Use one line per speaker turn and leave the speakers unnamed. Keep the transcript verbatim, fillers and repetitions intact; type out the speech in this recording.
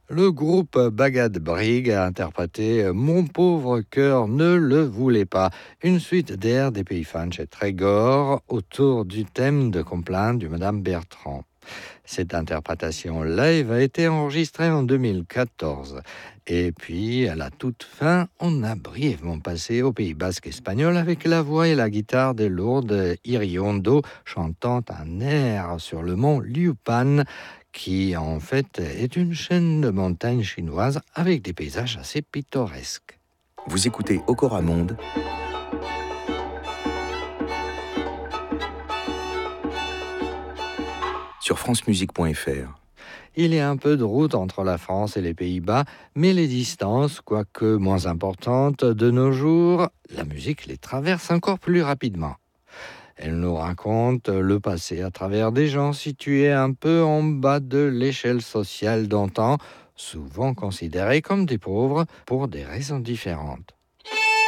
Le groupe Bagad Brig a interprété Mon pauvre cœur ne le voulait pas, une suite d'airs des pays fans chez Trégor autour du thème de complainte du Madame Bertrand. Cette interprétation live a été enregistrée en deux mille quatorze. Et puis, à la toute fin, on a brièvement passé au Pays basque espagnol avec la voix et la guitare de Lourdes Iriondo chantant un air sur le mont Liupan, qui en fait est une chaîne de montagnes chinoises avec des paysages assez pittoresques.
Vous écoutez Okora Monde sur france musique point f r.
Il y a un peu de route entre la France et les Pays-Bas, mais les distances, quoique moins importantes de nos jours, la musique les traverse encore plus rapidement. Elle nous raconte le passé à travers des gens situés un peu en bas de l'échelle sociale d'antan, souvent considérés comme des pauvres pour des raisons différentes.